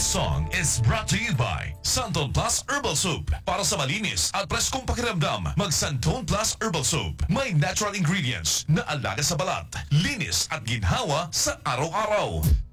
This song is brought to you by Santon Plus Herbal Soap. Para sa malinis at preskong pakiramdam, mag Santon Plus Herbal Soap. May natural ingredients na alaga sa balat, linis at ginhawa sa araw-araw.